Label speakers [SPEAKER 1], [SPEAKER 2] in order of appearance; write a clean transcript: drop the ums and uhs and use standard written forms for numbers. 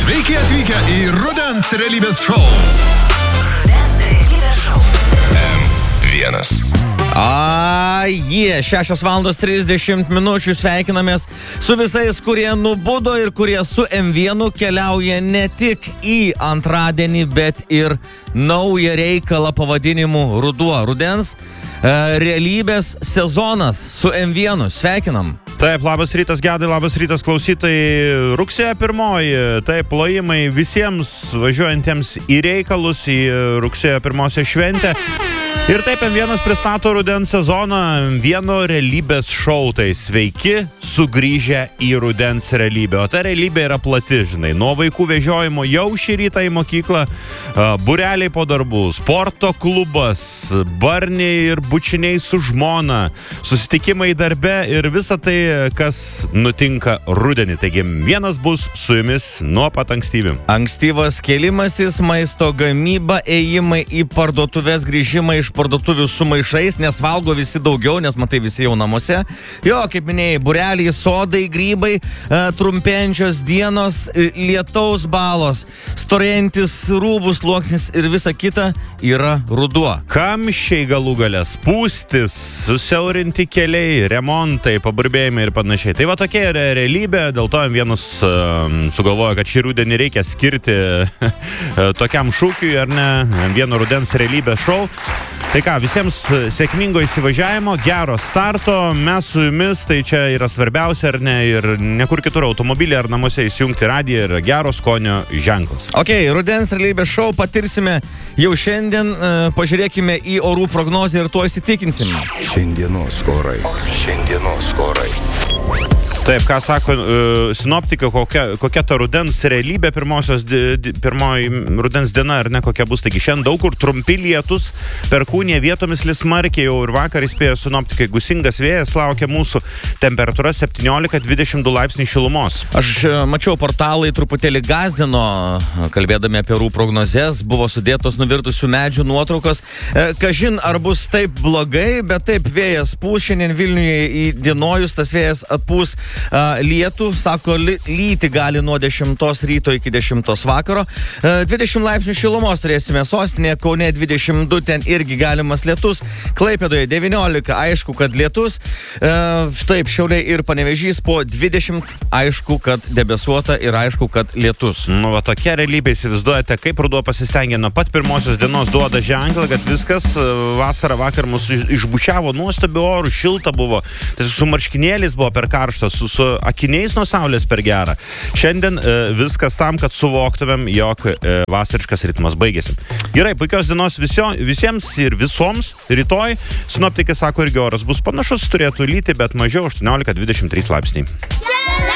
[SPEAKER 1] Sveiki atvykę į Rudens realybės šou.
[SPEAKER 2] Rudens realybės šou.
[SPEAKER 1] M1.
[SPEAKER 3] 6:30 minučių sveikinamės su visais, kurie nubudo ir kurie su M1 keliauja ne tik į antradienį, bet ir naują reikalą pavadinimu Ruduo. Rudens realybės sezonas su M1. Sveikinam.
[SPEAKER 4] Taip, labas rytas, Gedai, labas rytas, klausytojai. Rugsėjo 1, taip, plojimai visiems važiuojantiems į reikalus, į rugsėjo 1 šventę. Ir taip, M1 pristato rudens sezoną, M1 realybės šou. Tai sveiki sugrįžę į rudens realybę. O ta realybė yra plati, žinai, nuo vaikų vežiojimo jau šį rytą į mokyklą, būreliai po darbų, sporto klubas, barniai ir bučiniai su žmona, susitikimai darbe ir visa tai, kas nutinka rudenį. Taigi, vienas bus su jumis nuo pat ankstyvių.
[SPEAKER 3] Ankstyvas kėlimasis, maisto gamyba, ėjimai į parduotuvės, grįžimai iš parduotuvių su maišais, nes valgo visi daugiau, nes matai visi jau namuose. Jo, kaip minėjai, būreliai, sodai, grybai, trumpėjančios dienos, lietaus balos, storėjantis rūbų sluoksnis ir visa kita yra ruduo.
[SPEAKER 4] Kamščiai galų galės, spūstis, susiaurinti keliai, remontai, paburbėjimai ir panašiai. Tai va tokia yra realybė, dėl to vienas sugalvojo, kad šį rudenį reikia skirti tokiam šūkiui, ar ne, vieno rudens realybės šou. Tai ką, visiems sėkmingo įsivažiavimo, gero starto, mes su jumis, tai čia yra svarbiausia, ar ne, ir nekur kitur automobilį ar namuose įsijungti radiją ir gero skonio ženklas.
[SPEAKER 3] Ok, rudens realybės šou patirsime jau šiandien, pažiūrėkime į orų prognozę ir tuo įsitikinsime.
[SPEAKER 5] Šiandienos orai.
[SPEAKER 4] Taip, ką sako sinoptikai, kokia ta rudens realybė, pirmoji rudens diena, ar ne, kokia bus. Taigi šiandien daug kur trumpi lietus, perkūnija vietomis lis smarkiai, jau ir vakar įspėjo sinoptikai, gūsingas vėjas laukia mūsų, temperatūra 17-22 laipsniai šilumos.
[SPEAKER 3] Aš mačiau, portalai truputėlį gazdino, kalbėdami apie orų prognozes, buvo sudėtos nuvirtusių medžių nuotraukos. Kažin, ar bus taip blogai, bet taip, vėjas pūs, šiandien Vilniuje įdienojus tas vėjas atpūs lietų, sako, lyti gali nuo 10 ryto iki 10 vakaro. 20 laipsnių šilumos turėsime sostinėje, Kaune 22, ten irgi galimas lietus, Klaipėdoje 19, aišku, kad lietus. Taip, Šiauliai ir Panevėžys po 20, aišku, kad debesuota ir aišku, kad lietus.
[SPEAKER 4] Nu, va tokia realybė, įsivaizduojate, kaip ruduo pasistengė nuo pat pirmosios dienos duoda ženklą, kad viskas vasarą vakar mus išbučiavo nuostabiu oru, šilta buvo, tai su marškinėliais buvo per karštas, su akiniais nuo saulės per gerą. Šiandien viskas tam, kad suvoktumėm, jog vasariškas ritmas baigėsi. Gerai, puikios dienos visiems ir visoms. Rytoj sinoptikai sako, irgi oras bus panašus, turėtų lyti, bet mažiau 18-23 laipsniai.